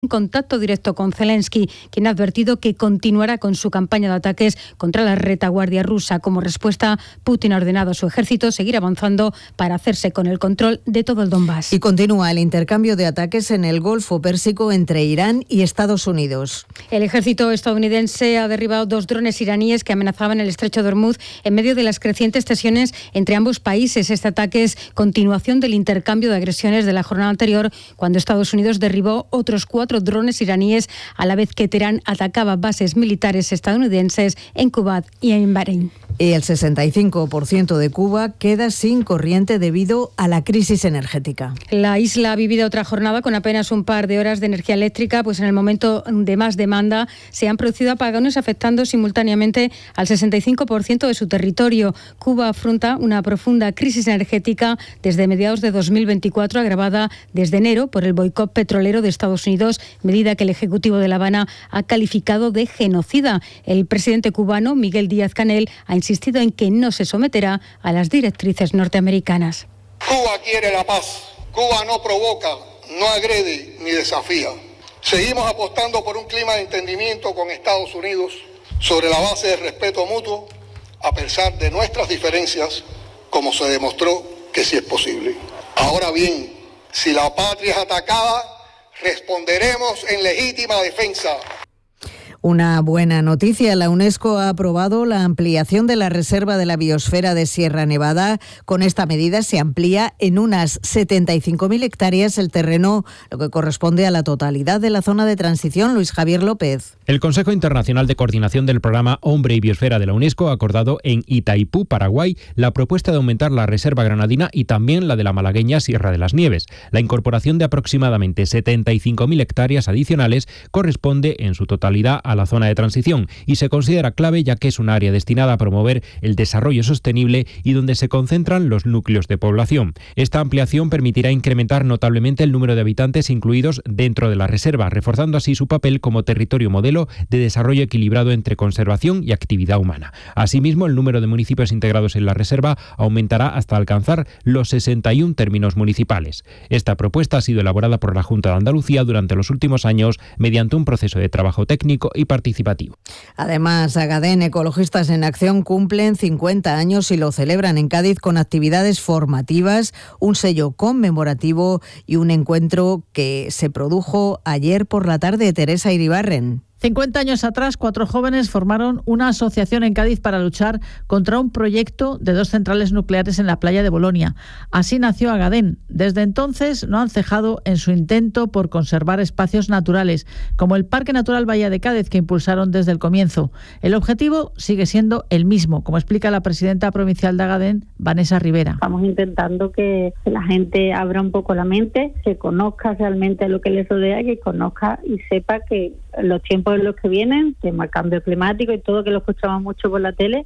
un contacto directo con Zelensky, quien ha advertido que continuará con su campaña de ataques contra la retaguardia rusa. Como respuesta, Putin ha ordenado a su ejército seguir avanzando para hacerse con el control de todo el Donbass. Y continúa el intercambio de ataques en el Golfo Pérsico entre Irán y Estados Unidos. El ejército estadounidense ha derribado 2 drones iraníes que amenazaban el estrecho de Hormuz en medio de las crecientes tensiones entre ambos países. Este ataque es continuación del intercambio de agresiones de la jornada anterior, cuando Estados Unidos derribó otros 4 drones iraníes, a la vez que Teherán atacaba bases militares estadounidenses en Kuwait y en Bahrein. Y el 65% de Cuba queda sin corriente debido a la crisis energética. La isla ha vivido otra jornada con apenas un par de horas de energía eléctrica, pues en el momento de más demanda se han producido apagones afectando simultáneamente al 65% de su territorio. Cuba afronta una profunda crisis energética desde mediados de 2024, agravada desde enero por el boicot petrolero de Estados Unidos, medida que el Ejecutivo de La Habana ha calificado de genocida. El presidente cubano, Miguel Díaz-Canel, ha insistido en que no se someterá a las directrices norteamericanas. Cuba quiere la paz. Cuba no provoca, no agrede ni desafía. Seguimos apostando por un clima de entendimiento con Estados Unidos sobre la base del respeto mutuo, a pesar de nuestras diferencias, como se demostró que sí es posible. Ahora bien, si la patria es atacada, responderemos en legítima defensa. Una buena noticia, la UNESCO ha aprobado la ampliación de la Reserva de la Biosfera de Sierra Nevada. Con esta medida se amplía en unas 75.000 hectáreas el terreno, lo que corresponde a la totalidad de la zona de transición. Luis Javier López. El Consejo Internacional de Coordinación del Programa Hombre y Biosfera de la UNESCO ha acordado en Itaipú, Paraguay, la propuesta de aumentar la Reserva Granadina y también la de la malagueña Sierra de las Nieves. La incorporación de aproximadamente 75.000 hectáreas adicionales corresponde en su totalidad a la zona de transición y se considera clave ya que es un área destinada a promover el desarrollo sostenible y donde se concentran los núcleos de población. Esta ampliación permitirá incrementar notablemente el número de habitantes incluidos dentro de la reserva, reforzando así su papel como territorio modelo de desarrollo equilibrado entre conservación y actividad humana. Asimismo, el número de municipios integrados en la reserva aumentará hasta alcanzar los 61 términos municipales. Esta propuesta ha sido elaborada por la Junta de Andalucía durante los últimos años mediante un proceso de trabajo técnico y participativo. Además, Agadén Ecologistas en Acción cumplen 50 años y lo celebran en Cádiz con actividades formativas, un sello conmemorativo y un encuentro que se produjo ayer por la tarde. Teresa Iribarren. 50 años atrás, 4 jóvenes formaron una asociación en Cádiz para luchar contra un proyecto de 2 centrales nucleares en la playa de Bolonia. Así nació Agadén. Desde entonces no han cejado en su intento por conservar espacios naturales, como el Parque Natural Bahía de Cádiz, que impulsaron desde el comienzo. El objetivo sigue siendo el mismo, como explica la presidenta provincial de Agadén, Vanessa Rivera. Estamos intentando que la gente abra un poco la mente, que conozca realmente lo que les rodea, que conozca y sepa que los tiempos en los que vienen, tema cambio climático y todo, que lo escuchamos mucho por la tele.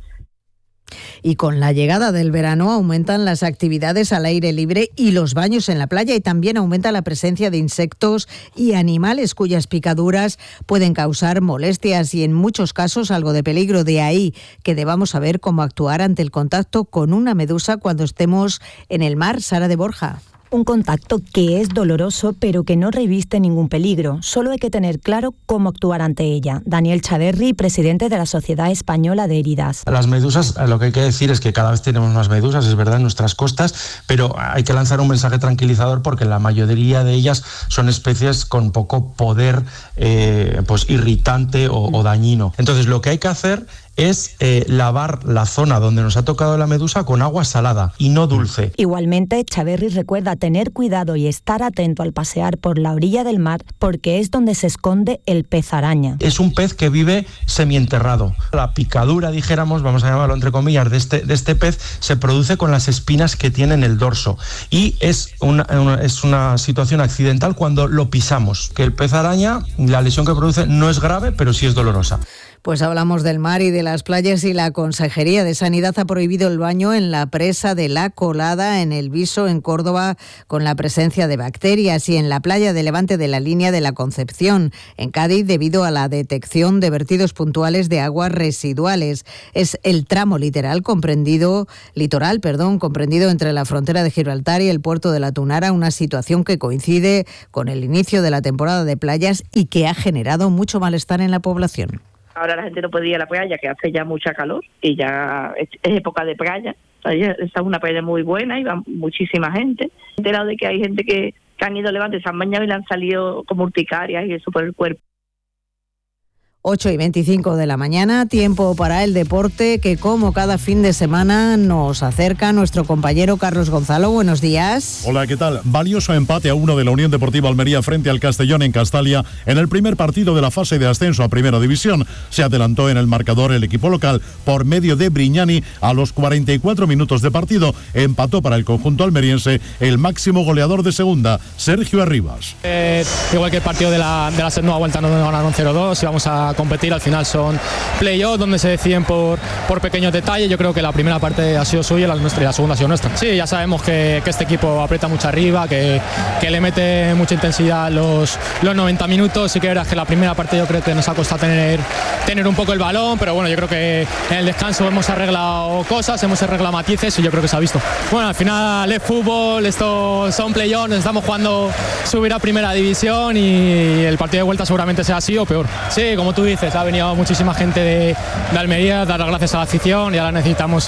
Y con la llegada del verano aumentan las actividades al aire libre y los baños en la playa, y también aumenta la presencia de insectos y animales cuyas picaduras pueden causar molestias y en muchos casos algo de peligro. De ahí que debamos saber cómo actuar ante el contacto con una medusa cuando estemos en el mar. Sara de Borja. Un contacto que es doloroso pero que no reviste ningún peligro. Solo hay que tener claro cómo actuar ante ella. Daniel Chaderri, presidente de la Sociedad Española de Heridas. Las medusas, lo que hay que decir es que cada vez tenemos más medusas, es verdad, en nuestras costas, pero hay que lanzar un mensaje tranquilizador porque la mayoría de ellas son especies con poco poder pues irritante o dañino. Entonces lo que hay que hacer es lavar la zona donde nos ha tocado la medusa con agua salada y no dulce. Igualmente, Chaverri recuerda tener cuidado y estar atento al pasear por la orilla del mar porque es donde se esconde el pez araña. Es un pez que vive semienterrado. La picadura, dijéramos, vamos a llamarlo entre comillas, de este pez se produce con las espinas que tiene en el dorso y es una situación accidental cuando lo pisamos. Que el pez araña, la lesión que produce no es grave, pero sí es dolorosa. Pues hablamos del mar y de las playas y la Consejería de Sanidad ha prohibido el baño en la presa de La Colada, en El Viso, en Córdoba, con la presencia de bacterias, y en la playa de Levante de la Línea de la Concepción, en Cádiz, debido a la detección de vertidos puntuales de aguas residuales. Es el tramo litoral comprendido entre la frontera de Gibraltar y el puerto de La Tunara, una situación que coincide con el inicio de la temporada de playas y que ha generado mucho malestar en la población. Ahora la gente no puede ir a la playa, que hace ya mucha calor y ya es época de playa. Esta es una playa muy buena y va muchísima gente. He enterado de que hay gente que han ido a Levante, se han bañado y le han salido como urticarias y eso por el cuerpo. 8:25 de la mañana, tiempo para el deporte que, como cada fin de semana, nos acerca nuestro compañero Carlos Gonzalo. Buenos días. Hola, ¿qué tal? Valioso empate a 1 de la Unión Deportiva Almería frente al Castellón en Castalia en el primer partido de la fase de ascenso a Primera División. Se adelantó en el marcador el equipo local por medio de Brignani a los 44 minutos de partido. Empató para el conjunto almeriense el máximo goleador de segunda, Sergio Arribas. Igual que el partido de la segunda vuelta, no ganaron 0-2 y vamos a competir. Al final son play-off donde se deciden por pequeños detalles. Yo creo que la primera parte ha sido suya, la nuestra, y la segunda ha sido nuestra. Sí, ya sabemos que este equipo aprieta mucho arriba, que le mete mucha intensidad los 90 minutos. Sí que verás que la primera parte yo creo que nos ha costado tener un poco el balón, pero bueno, yo creo que en el descanso hemos arreglado cosas, hemos arreglado matices y yo creo que se ha visto. Bueno, al final es fútbol, esto son play-off, nos estamos jugando subir a Primera División y el partido de vuelta seguramente sea así o peor. Sí, como tú dices, ha venido muchísima gente de Almería, dar las gracias a la afición, y ahora necesitamos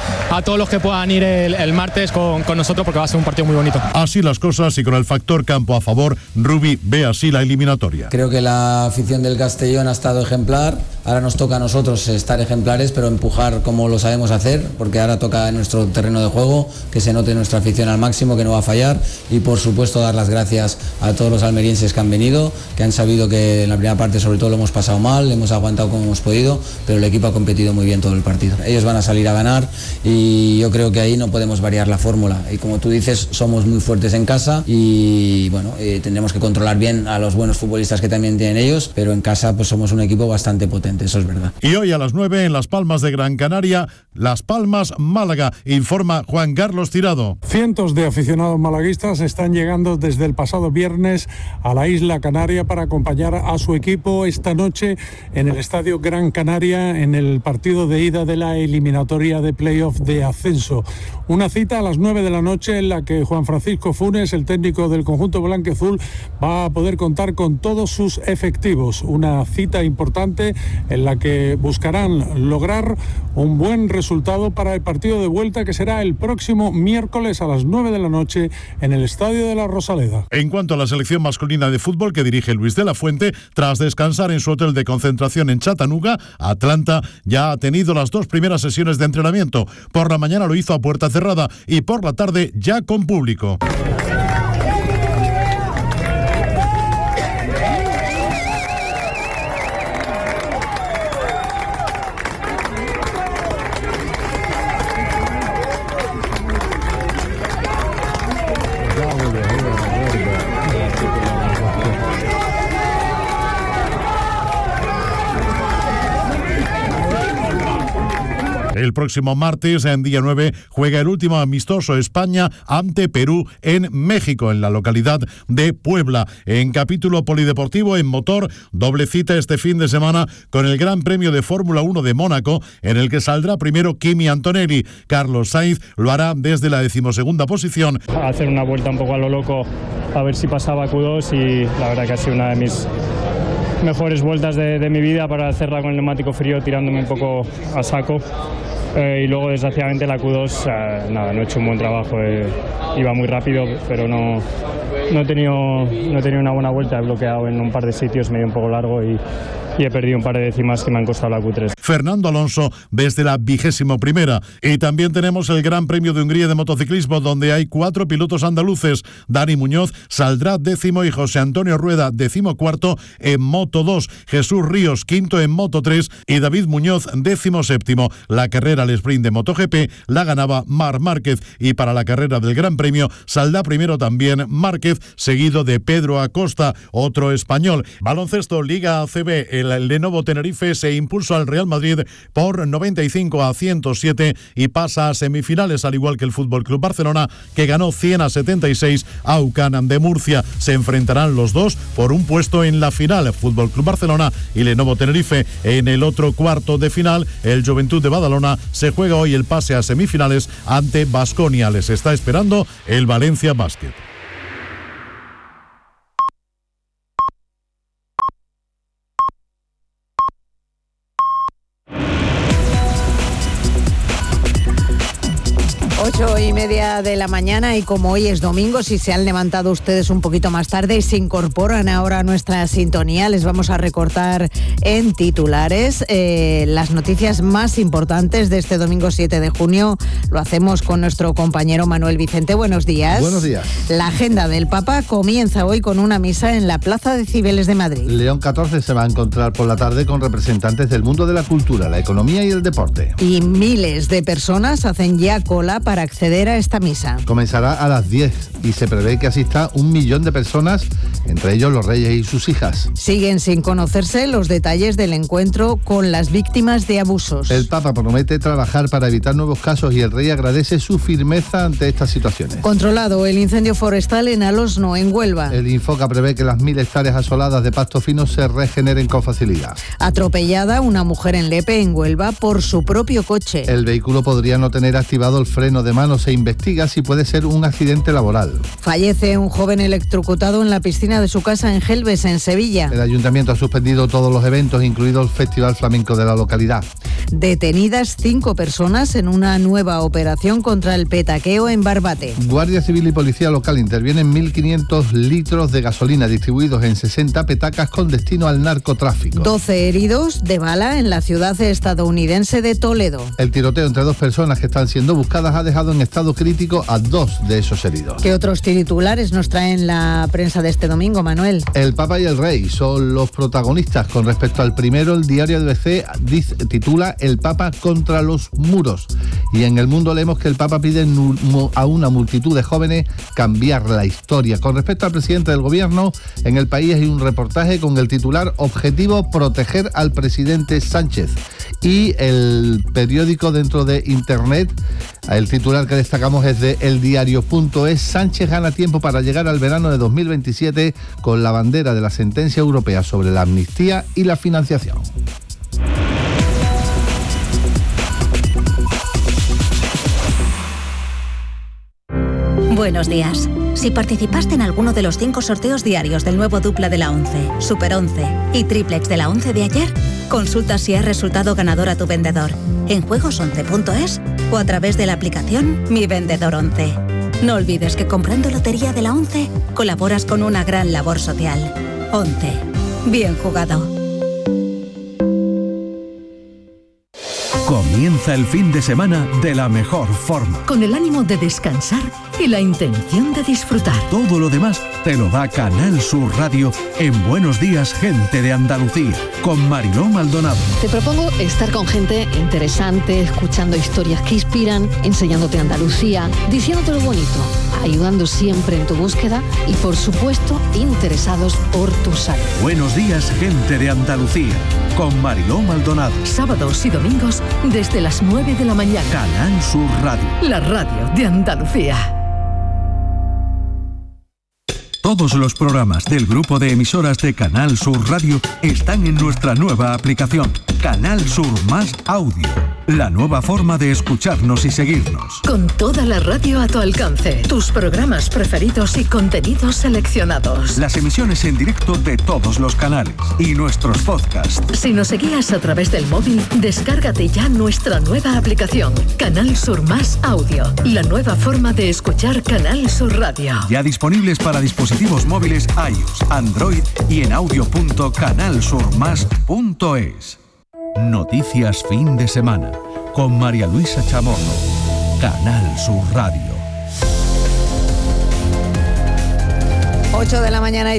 a todos los que puedan ir el martes con nosotros, porque va a ser un partido muy bonito. Así las cosas, y con el factor campo a favor, Rubi ve así la eliminatoria. Creo que la afición del Castellón ha estado ejemplar. Ahora nos toca a nosotros estar ejemplares, pero empujar como lo sabemos hacer, porque ahora toca en nuestro terreno de juego, que se note nuestra afición al máximo, que no va a fallar, y por supuesto dar las gracias a todos los almerienses que han venido, que han sabido que en la primera parte sobre todo lo hemos pasado mal, hemos aguantado como hemos podido, pero el equipo ha competido muy bien todo el partido. Ellos van a salir a ganar y yo creo que ahí no podemos variar la fórmula, y como tú dices, somos muy fuertes en casa y bueno, tendremos que controlar bien a los buenos futbolistas que también tienen ellos, pero en casa pues somos un equipo bastante potente. Eso es verdad. Y hoy a las 9 en Las Palmas de Gran Canaria, Las Palmas, Málaga, informa Juan Carlos Tirado. Cientos de aficionados malaguistas están llegando desde el pasado viernes a la isla Canaria para acompañar a su equipo esta noche en el Estadio Gran Canaria en el partido de ida de la eliminatoria de playoff de ascenso. Una cita a las 9 de la noche en la que Juan Francisco Funes, el técnico del conjunto blanquiazul, va a poder contar con todos sus efectivos. Una cita importante en la que buscarán lograr un buen resultado para el partido de vuelta, que será el próximo miércoles a las 9 de la noche en el Estadio de la Rosaleda. En cuanto a la selección masculina de fútbol que dirige Luis de la Fuente, tras descansar en su hotel de concentración en Chattanooga, Atlanta ya ha tenido las 2 primeras sesiones de entrenamiento. Por la mañana lo hizo a puerta cerrada y por la tarde ya con público. El próximo martes, en día 9, juega el último amistoso España ante Perú en México, en la localidad de Puebla. En capítulo polideportivo, en motor, doble cita este fin de semana con el Gran Premio de Fórmula 1 de Mónaco, en el que saldrá primero Kimi Antonelli. Carlos Sainz lo hará desde la 12ª posición. Hacer una vuelta un poco a lo loco, a ver si pasaba Q2, y la verdad que ha sido una de mis mejores vueltas de mi vida, para hacerla con el neumático frío, tirándome un poco a saco. Y luego, desgraciadamente, la Q2, no he hecho un buen trabajo, iba muy rápido, pero no he tenido una buena vuelta, he bloqueado en un par de sitios, medio un poco largo, y he perdido un par de décimas que me han costado la Q3. Fernando Alonso desde la 21ª. Y también tenemos el Gran Premio de Hungría de motociclismo, donde hay 4 pilotos andaluces. Dani Muñoz saldrá 10º y José Antonio Rueda 14º en Moto 2. Jesús Ríos 5º en Moto 3 y David Muñoz 17º. La carrera al sprint de MotoGP la ganaba Marc Márquez, y para la carrera del Gran Premio saldrá primero también Marc Márquez, seguido de Pedro Acosta, otro español. Baloncesto, Liga ACB, el Lenovo Tenerife se impuso al Real Madrid por 95-107 y pasa a semifinales, al igual que el Fútbol Club Barcelona, que ganó 100-76 a UCAM de Murcia. Se enfrentarán los dos por un puesto en la final, Fútbol Club Barcelona y Lenovo Tenerife. En el otro cuarto de final, el Juventud de Badalona se juega hoy el pase a semifinales ante Baskonia. Les está esperando el Valencia Basket. Ocho y media de la mañana, y como hoy es domingo, si se han levantado ustedes un poquito más tarde y se incorporan ahora a nuestra sintonía, les vamos a recortar en titulares las noticias más importantes de este domingo 7 de junio. Lo hacemos con nuestro compañero Manuel Vicente. Buenos días. Buenos días. La agenda del Papa comienza hoy con una misa en la Plaza de Cibeles de Madrid. León XIV se va a encontrar por la tarde con representantes del mundo de la cultura, la economía y el deporte. Y miles de personas hacen ya cola para acceder a esta misa. Comenzará a las 10 y se prevé que asista 1 millón de personas, entre ellos los reyes y sus hijas. Siguen sin conocerse los detalles del encuentro con las víctimas de abusos. El Papa promete trabajar para evitar nuevos casos y el rey agradece su firmeza ante estas situaciones. Controlado el incendio forestal en Alosno, en Huelva. El Infoca prevé que las 1000 hectáreas asoladas de pasto fino se regeneren con facilidad. Atropellada una mujer en Lepe, en Huelva, por su propio coche. El vehículo podría no tener activado el freno de mano. Se investiga si puede ser un accidente laboral. Fallece un joven electrocutado en la piscina de su casa en Gelbes, en Sevilla. El ayuntamiento ha suspendido todos los eventos, incluido el Festival Flamenco de la localidad. Detenidas 5 personas en una nueva operación contra el petaqueo en Barbate. Guardia Civil y Policía Local intervienen 1.500 litros de gasolina distribuidos en 60 petacas con destino al narcotráfico. 12 heridos de bala en la ciudad estadounidense de Toledo. El tiroteo entre 2 personas que están siendo buscadas ha dejado en estado crítico a 2 de esos heridos. ¿Qué otros titulares nos traen la prensa de este domingo, Manuel? El Papa y el Rey son los protagonistas. Con respecto al primero, el diario BBC titula El Papa contra los muros. Y en El Mundo leemos que el Papa pide a una multitud de jóvenes cambiar la historia. Con respecto al presidente del gobierno, en El País hay un reportaje con el titular Objetivo proteger al presidente Sánchez. Y el periódico dentro de Internet, el titular que destacamos es de eldiario.es. Sánchez gana tiempo para llegar al verano de 2027 con la bandera de la sentencia europea sobre la amnistía y la financiación. Buenos días. Si participaste en alguno de los 5 sorteos diarios del nuevo dupla de la 11, Super 11 y triplex de la 11 de ayer, consulta si has resultado ganador a tu vendedor en juegos11.es o a través de la aplicación Mi Vendedor 11. No olvides que comprando lotería de la 11 colaboras con una gran labor social. 11. Bien jugado. Comienza el fin de semana de la mejor forma. Con el ánimo de descansar y la intención de disfrutar. Todo lo demás te lo da Canal Sur Radio en Buenos Días, Gente de Andalucía, con Mariló Maldonado. Te propongo estar con gente interesante, escuchando historias que inspiran, enseñándote Andalucía, diciéndote lo bonito, ayudando siempre en tu búsqueda y, por supuesto, interesados por tu salud. Buenos Días, Gente de Andalucía, con Mariló Maldonado. Sábados y domingos desde las 9 de la mañana. Canal Sur Radio. La radio de Andalucía. Todos los programas del grupo de emisoras de Canal Sur Radio están en nuestra nueva aplicación, Canal Sur Más Audio. La nueva forma de escucharnos y seguirnos. Con toda la radio a tu alcance, tus programas preferidos y contenidos seleccionados. Las emisiones en directo de todos los canales y nuestros podcasts. Si nos seguías a través del móvil, descárgate ya nuestra nueva aplicación, Canal Sur Más Audio. La nueva forma de escuchar Canal Sur Radio. Ya disponibles para dispositivos móviles iOS, Android y en audio.canalsurmas.es. Noticias fin de semana con María Luisa Chamorro. Canal Sur Radio. 8 de la mañana y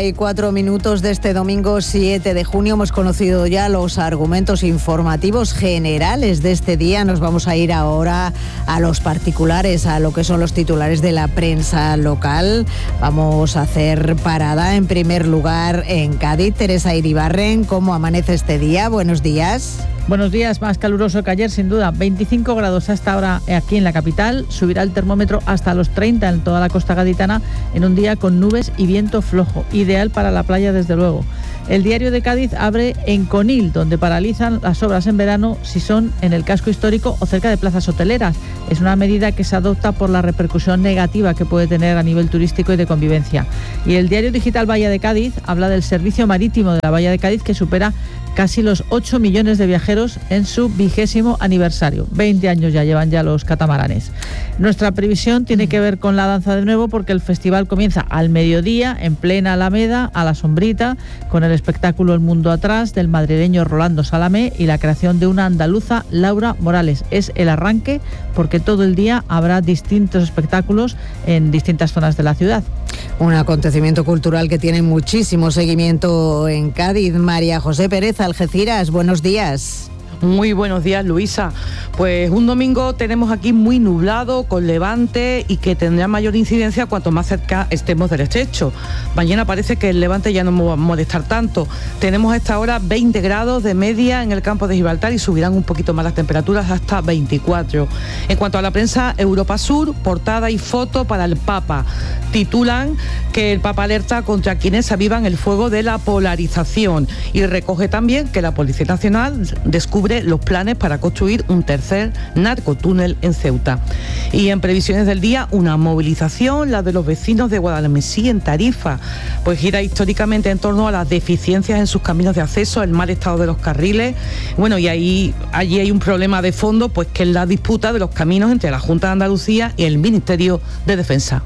34 minutos de este domingo 7 de junio. Hemos conocido ya los argumentos informativos generales de este día. Nos vamos a ir ahora a los particulares, a lo que son los titulares de la prensa local. Vamos a hacer parada en primer lugar en Cádiz. Teresa Iribarren, ¿cómo amanece este día? Buenos días. Buenos días, más caluroso que ayer sin duda, 25 grados hasta ahora aquí en la capital, subirá el termómetro hasta los 30 en toda la costa gaditana en un día con nubes y viento flojo, ideal para la playa desde luego. El Diario de Cádiz abre en Conil, donde paralizan las obras en verano si son en el casco histórico o cerca de plazas hoteleras. Es una medida que se adopta por la repercusión negativa que puede tener a nivel turístico y de convivencia. Y el Diario Digital Bahía de Cádiz habla del servicio marítimo de la Bahía de Cádiz, que supera casi los 8 millones de viajeros en su 20º aniversario. 20 años ya llevan los catamaranes. Nuestra previsión tiene que ver con la danza de nuevo, porque el festival comienza al mediodía, en plena Alameda, a la sombrita, con el espectáculo El Mundo Atrás del madrileño Rolando Salamé y la creación de una andaluza, Laura Morales. Es el arranque, porque todo el día habrá distintos espectáculos en distintas zonas de la ciudad. Un acontecimiento cultural que tiene muchísimo seguimiento en Cádiz. María José Pérez, Algeciras, buenos días. Muy buenos días, Luisa. Pues un domingo tenemos aquí muy nublado, con levante, y que tendrá mayor incidencia cuanto más cerca estemos del estrecho. Mañana parece que el levante ya no va a molestar tanto. Tenemos a esta hora 20 grados de media en el campo de Gibraltar y subirán un poquito más las temperaturas hasta 24. En cuanto a la prensa, Europa Sur, portada y foto para el Papa. Titulan que el Papa alerta contra quienes avivan el fuego de la polarización, y recoge también que la Policía Nacional descubre los planes para construir un tercer narcotúnel en Ceuta. Y en previsiones del día, una movilización, la de los vecinos de Guadalmesí en Tarifa, pues gira históricamente en torno a las deficiencias en sus caminos de acceso, el mal estado de los carriles. Bueno, y allí hay un problema de fondo, pues que es la disputa de los caminos entre la Junta de Andalucía y el Ministerio de Defensa.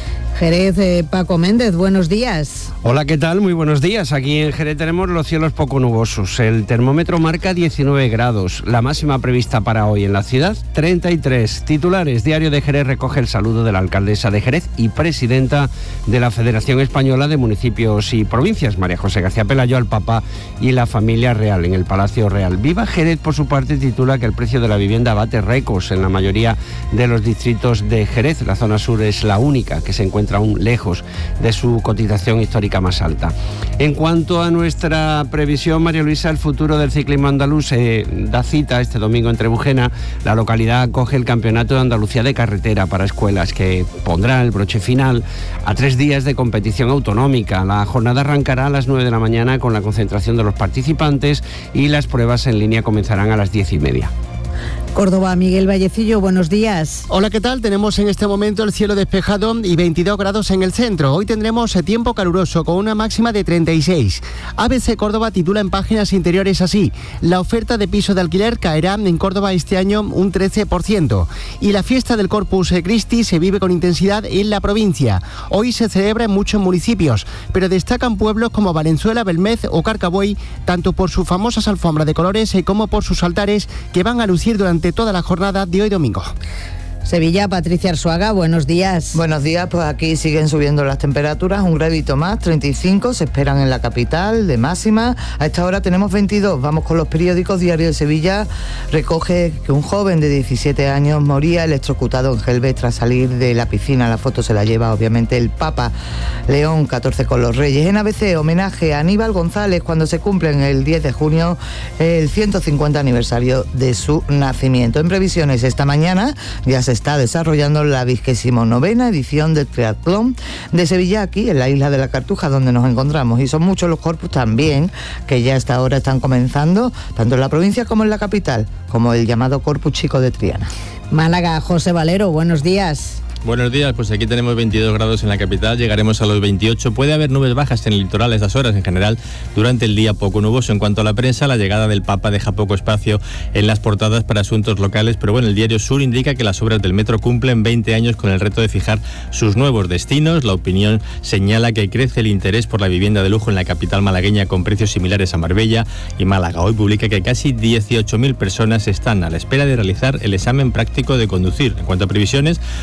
Jerez, Paco Méndez, buenos días. Hola, ¿qué tal? Muy buenos días. Aquí en Jerez tenemos los cielos poco nubosos. El termómetro marca 19 grados. La máxima prevista para hoy en la ciudad, 33. Titulares. Diario de Jerez recoge el saludo de la alcaldesa de Jerez y presidenta de la Federación Española de Municipios y Provincias, María José García Pelayo, al Papa y la familia real en el Palacio Real. Viva Jerez, por su parte, titula que el precio de la vivienda bate récords en la mayoría de los distritos de Jerez. La zona sur es la única que se encuentra aún lejos de su cotización histórica más alta. En cuanto a nuestra previsión, María Luisa, el futuro del ciclismo andaluz da cita este domingo en Trebujena. La localidad acoge el Campeonato de Andalucía de Carretera para escuelas, que pondrá el broche final a 3 días de competición autonómica. La jornada arrancará a las 9 de la mañana con la concentración de los participantes, y las pruebas en línea comenzarán a las 10:30. Córdoba, Miguel Vallecillo, buenos días. Hola, ¿qué tal? Tenemos en este momento el cielo despejado y 22 grados en el centro. Hoy tendremos tiempo caluroso con una máxima de 36. ABC Córdoba titula en páginas interiores así: la oferta de piso de alquiler caerá en Córdoba este año un 13%. Y la fiesta del Corpus Christi se vive con intensidad en la provincia. Hoy se celebra en muchos municipios, pero destacan pueblos como Valenzuela, Belmez o Carcabuey, tanto por sus famosas alfombras de colores como por sus altares, que van a lucir durante toda la jornada de hoy domingo. Sevilla, Patricia Arzuaga, buenos días. Buenos días, pues aquí siguen subiendo las temperaturas, un gradito más, 35 se esperan en la capital de máxima. A esta hora tenemos 22. Vamos con los periódicos. Diario de Sevilla recoge que un joven de 17 años moría electrocutado en Gelbes tras salir de la piscina. La foto se la lleva obviamente el Papa León XIV con los Reyes. En ABC, homenaje a Aníbal González cuando se cumple en el 10 de junio el 150 aniversario de su nacimiento. En previsiones, esta mañana ya se está desarrollando la 29ª edición del triatlón de Sevilla, aquí en la isla de la Cartuja, donde nos encontramos, y son muchos los corpus también que ya hasta ahora están comenzando, tanto en la provincia como en la capital, como el llamado Corpus Chico de Triana. Málaga, José Valero, buenos días. Buenos días, pues aquí tenemos 22 grados en la capital, llegaremos a los 28. Puede haber nubes bajas en el litoral a estas horas, en general durante el día poco nuboso. En cuanto a la prensa, la llegada del Papa deja poco espacio en las portadas para asuntos locales, pero bueno, el Diario Sur indica que las obras del metro cumplen 20 años con el reto de fijar sus nuevos destinos. La Opinión señala que crece el interés por la vivienda de lujo en la capital malagueña, con precios similares a Marbella y Málaga. Hoy publica que casi 18.000 personas están a la espera de realizar el examen práctico de conducir. En cuanto a previsiones, propone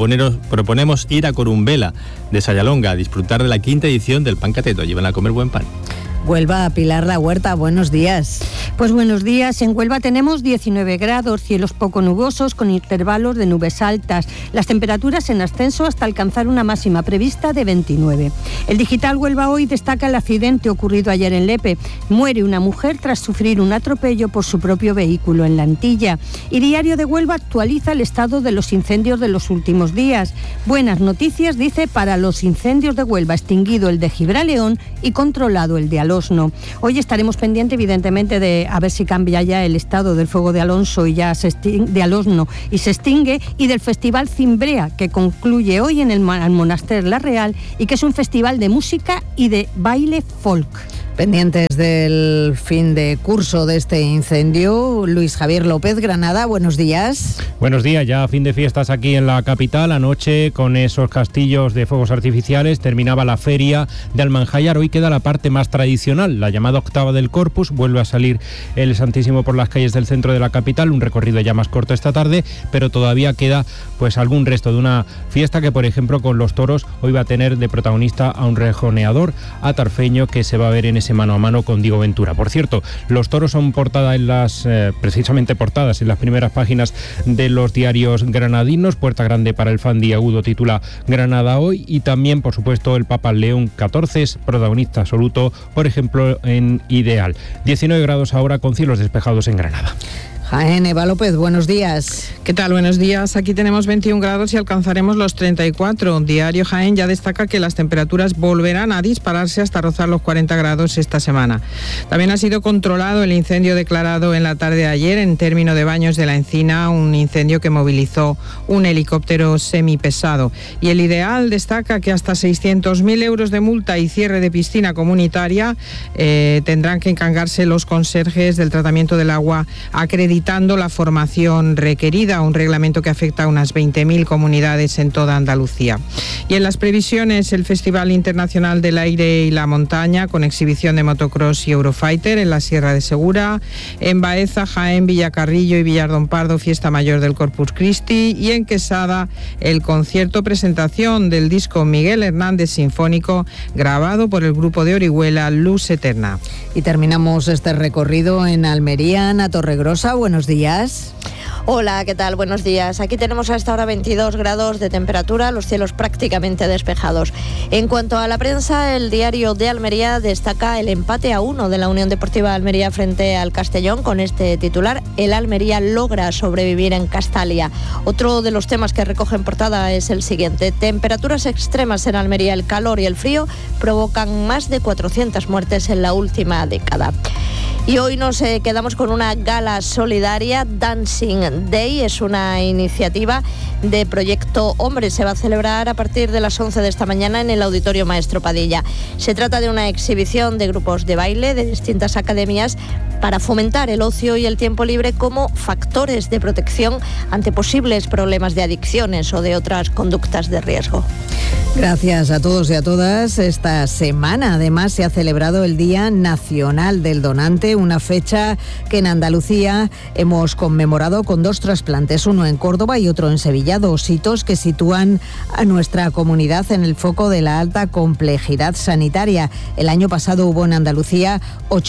proponemos ir a Corumbela de Sayalonga a disfrutar de la 5ª edición del Pan Cateto. Llevan a comer buen pan. Huelva, a Pilar La Huerta, buenos días. Pues buenos días. En Huelva tenemos 19 grados, cielos poco nubosos con intervalos de nubes altas. Las temperaturas en ascenso hasta alcanzar una máxima prevista de 29. El Digital Huelva hoy destaca el accidente ocurrido ayer en Lepe. Muere una mujer tras sufrir un atropello por su propio vehículo en la Antilla. Y Diario de Huelva actualiza el estado de los incendios de los últimos días. Buenas noticias, dice, para los incendios de Huelva, extinguido el de Gibraleón y controlado el de Alosno. Hoy estaremos pendientes, evidentemente, de a ver si cambia ya el estado del fuego de Alonso y ya de Alosno y se extingue, y del Festival Cimbrea, que concluye hoy en el Monaster La Real y que es un festival de música y de baile folk. Pendientes del fin de curso de este incendio, Luis Javier López, Granada, buenos días. Buenos días, ya fin de fiestas aquí en la capital. Anoche, con esos castillos de fuegos artificiales, terminaba la feria de Almanjayar. Hoy queda la parte más tradicional, la llamada octava del Corpus. Vuelve a salir el Santísimo por las calles del centro de la capital, un recorrido ya más corto esta tarde, pero todavía queda pues algún resto de una fiesta que, por ejemplo, con los toros, hoy va a tener de protagonista a un rejoneador atarfeño que se va a ver en ese mano a mano con Diego Ventura. Por cierto, los toros son portada en precisamente portadas en las primeras páginas de los diarios granadinos. Puerta grande para el fan Agudo titula Granada hoy, y también, por supuesto, el Papa León XIV es protagonista absoluto, por ejemplo, en Ideal. 19 grados ahora con cielos despejados en Granada. Jaén, Eva López, buenos días. ¿Qué tal? Buenos días. Aquí tenemos 21 grados y alcanzaremos los 34. Diario Jaén ya destaca que las temperaturas volverán a dispararse hasta rozar los 40 grados esta semana. También ha sido controlado el incendio declarado en la tarde de ayer en término de Baños de la Encina, un incendio que movilizó un helicóptero semipesado. Y el Ideal destaca que hasta 600.000 euros de multa y cierre de piscina comunitaria tendrán que encargarse los conserjes del tratamiento del agua acreditado, la formación requerida, un reglamento que afecta a unas 20.000 comunidades en toda Andalucía. Y en las previsiones, el Festival Internacional del Aire y la Montaña, con exhibición de motocross y Eurofighter en la Sierra de Segura, en Baeza, Jaén, Villacarrillo y Villardón Pardo, Fiesta Mayor del Corpus Christi, y en Quesada, el concierto presentación del disco Miguel Hernández Sinfónico, grabado por el grupo de Orihuela Luz Eterna. Y terminamos este recorrido en Almería, Ana Torregrosa, buenos días. Hola, ¿qué tal? Buenos días. Aquí tenemos a esta hora 22 grados de temperatura, los cielos prácticamente despejados. En cuanto a la prensa, el Diario de Almería destaca el empate a 1 de la Unión Deportiva Almería frente al Castellón con este titular: el Almería logra sobrevivir en Castalia. Otro de los temas que recoge en portada es el siguiente: temperaturas extremas en Almería, el calor y el frío provocan más de 400 muertes en la última década. Y hoy nos quedamos con una gala solidaria. Dancing Day es una iniciativa de Proyecto Hombre. Se va a celebrar a partir de las 11 de esta mañana en el Auditorio Maestro Padilla. Se trata de una exhibición de grupos de baile de distintas academias para fomentar el ocio y el tiempo libre como factores de protección ante posibles problemas de adicciones o de otras conductas de riesgo. Gracias a todos y a todas. Esta semana además se ha celebrado el Día Nacional del Donante, una fecha que en Andalucía hemos conmemorado con 2 trasplantes, uno en Córdoba y otro en Sevilla, 2 hitos que sitúan a nuestra comunidad en el foco de la alta complejidad sanitaria. El año pasado hubo en Andalucía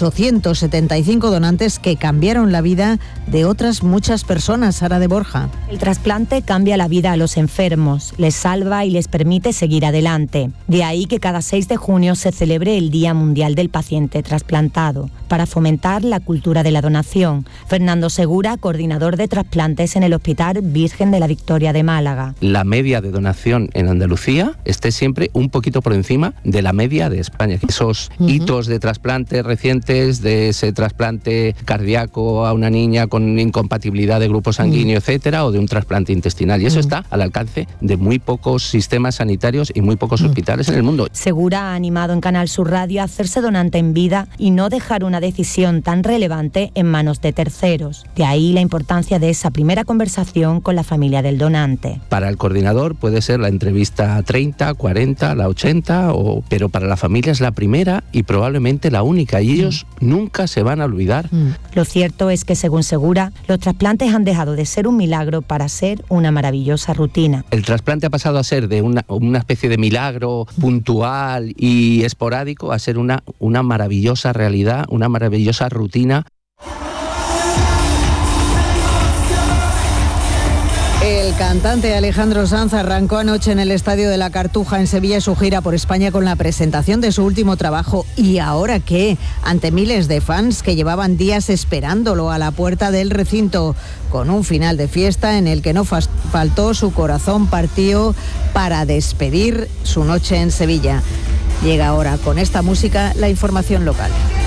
875 donantes que cambiaron la vida de otras muchas personas. Sara de Borja. El trasplante cambia la vida a los enfermos, les salva y les permite seguir adelante. De ahí que cada 6 de junio se celebre el Día Mundial del Paciente Trasplantado, para fomentar la cultura de la donación. Fernando Segura, coordinador de trasplantes en el Hospital Virgen de la Victoria de Málaga. La media de donación en Andalucía esté siempre un poquito por encima de la media de España. Esos hitos de trasplantes recientes, de ese trasplante cardíaco a una niña con incompatibilidad de grupo sanguíneo, etcétera, o de un trasplante intestinal. Y eso está al alcance de muy pocos sistemas sanitarios y muy pocos hospitales en el mundo. Segura ha animado en Canal Sur Radio a hacerse donante en vida y no dejar una decisión decisión tan relevante en manos de terceros. De ahí la importancia de esa primera conversación con la familia del donante. Para el coordinador puede ser la entrevista 30, 40, la 80, pero para la familia es la primera y probablemente la única, y ellos nunca se van a olvidar. Lo cierto es que, según Segura, los trasplantes han dejado de ser un milagro para ser una maravillosa rutina. El trasplante ha pasado a ser de una especie de milagro puntual y esporádico a ser una maravillosa realidad, una maravillosa rutina. El cantante Alejandro Sanz arrancó anoche en el Estadio de la Cartuja en Sevilla su gira por España con la presentación de su último trabajo. ¿Y ahora qué? Ante miles de fans que llevaban días esperándolo a la puerta del recinto, con un final de fiesta en el que no faltó su corazón partido para despedir su noche en Sevilla. Llega ahora con esta música la información local.